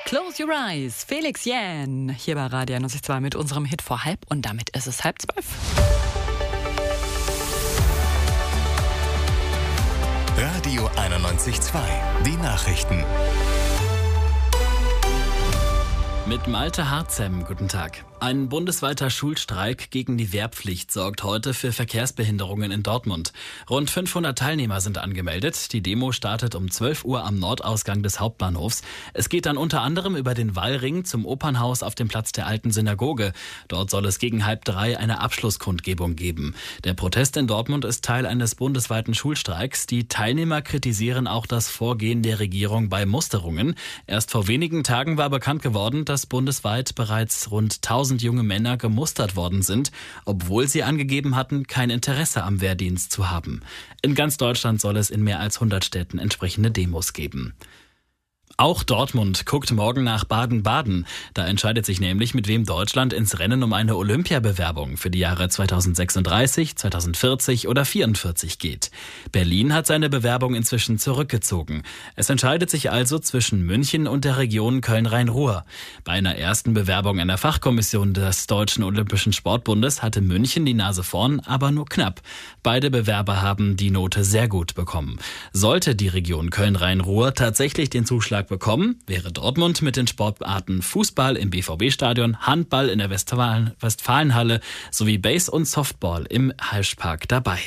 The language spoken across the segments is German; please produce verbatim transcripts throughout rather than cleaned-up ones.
Close Your Eyes, Felix Jähn, hier bei Radio einundneunzig Komma zwei mit unserem Hit vor halb und damit ist es halb zwölf. Radio einundneunzig Komma zwei, die Nachrichten. Mit Malte Harzem, guten Tag. Ein bundesweiter Schulstreik gegen die Wehrpflicht sorgt heute für Verkehrsbehinderungen in Dortmund. Rund fünfhundert Teilnehmer sind angemeldet. Die Demo startet um zwölf Uhr am Nordausgang des Hauptbahnhofs. Es geht dann unter anderem über den Wallring zum Opernhaus auf dem Platz der alten Synagoge. Dort soll es gegen halb drei eine Abschlusskundgebung geben. Der Protest in Dortmund ist Teil eines bundesweiten Schulstreiks. Die Teilnehmer kritisieren auch das Vorgehen der Regierung bei Musterungen. Erst vor wenigen Tagen war bekannt geworden, dass bundesweit bereits rund tausend junge Männer gemustert worden sind, obwohl sie angegeben hatten, kein Interesse am Wehrdienst zu haben. In ganz Deutschland soll es in mehr als hundert Städten entsprechende Demos geben. Auch Dortmund guckt morgen nach Baden-Baden. Da entscheidet sich nämlich, mit wem Deutschland ins Rennen um eine Olympiabewerbung für die Jahre zweitausendsechsunddreißig, zweitausendvierzig oder vierundvierzig geht. Berlin hat seine Bewerbung inzwischen zurückgezogen. Es entscheidet sich also zwischen München und der Region Köln-Rhein-Ruhr. Bei einer ersten Bewerbung einer Fachkommission des Deutschen Olympischen Sportbundes hatte München die Nase vorn, aber nur knapp. Beide Bewerber haben die Note sehr gut bekommen. Sollte die Region Köln-Rhein-Ruhr tatsächlich den Zuschlag bekommen, wäre Dortmund mit den Sportarten Fußball im B V B-Stadion, Handball in der Westfalen- Westfalenhalle sowie Base- und Softball im Halschpark dabei.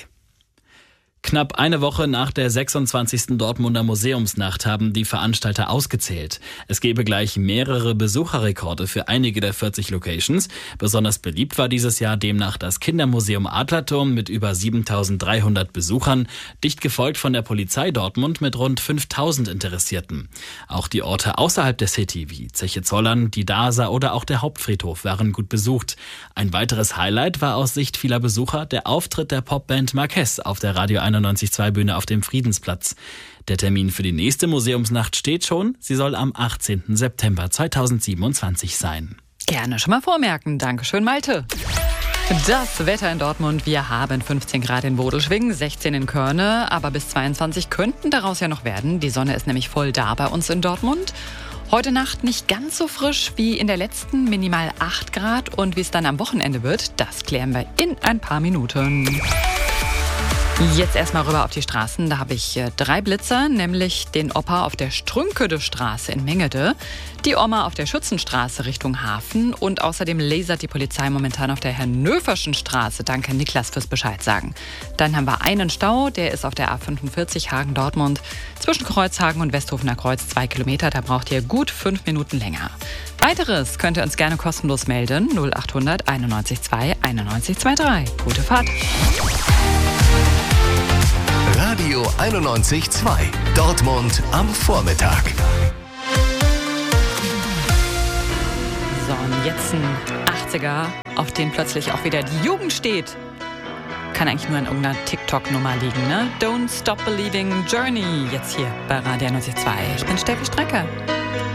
Knapp eine Woche nach der sechsundzwanzigsten Dortmunder Museumsnacht haben die Veranstalter ausgezählt. Es gebe gleich mehrere Besucherrekorde für einige der vierzig Locations. Besonders beliebt war dieses Jahr demnach das Kindermuseum Adlerturm mit über siebentausenddreihundert Besuchern, dicht gefolgt von der Polizei Dortmund mit rund fünftausend Interessierten. Auch die Orte außerhalb der City wie Zeche Zollern, die Dasa oder auch der Hauptfriedhof waren gut besucht. Ein weiteres Highlight war aus Sicht vieler Besucher der Auftritt der Popband Marquez auf der Radio einundneunzig Komma zwei Bühne auf dem Friedensplatz. Der Termin für die nächste Museumsnacht steht schon. Sie soll am achtzehnten September zweitausendsiebenundzwanzig sein. Gerne schon mal vormerken. Dankeschön, Malte. Das Wetter in Dortmund. Wir haben fünfzehn Grad in Bodelschwingh, sechzehn in Körne, aber bis zweiundzwanzig könnten daraus ja noch werden. Die Sonne ist nämlich voll da bei uns in Dortmund. Heute Nacht nicht ganz so frisch wie in der letzten, minimal acht Grad. Und wie es dann am Wochenende wird, das klären wir in ein paar Minuten. Jetzt erstmal rüber auf die Straßen. Da habe ich äh, drei Blitzer, nämlich den Opa auf der Strünkedestraße in Mengede, die Oma auf der Schützenstraße Richtung Hafen und außerdem lasert die Polizei momentan auf der Hannöverschen Straße. Danke, Niklas, fürs Bescheid sagen. Dann haben wir einen Stau, der ist auf der A fünfundvierzig Hagen-Dortmund zwischen Kreuzhagen und Westhofener Kreuz, zwei Kilometer. Da braucht ihr gut fünf Minuten länger. Weiteres könnt ihr uns gerne kostenlos melden. null achthundert einundneunzig zwei einundneunzig drei. Gute Fahrt. Radio einundneunzig Komma zwei. Dortmund am Vormittag. So, und jetzt ein achtziger, auf den plötzlich auch wieder die Jugend steht. Kann eigentlich nur an irgendeiner TikTok-Nummer liegen, ne? Don't Stop Believing Journey. Jetzt hier bei Radio einundneunzig Komma zwei. Ich bin Steffi Strecker.